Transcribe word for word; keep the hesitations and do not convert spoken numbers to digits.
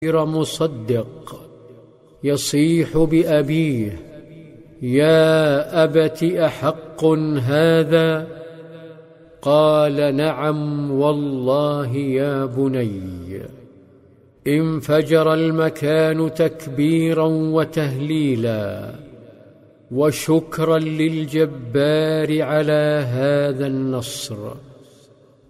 مصدق يصيح بأبيه: يا أبت أحق هذا؟ قال: نعم والله يا بني. انفجر المكان تكبيرا وتهليلا وشكرا للجبار على هذا النصر.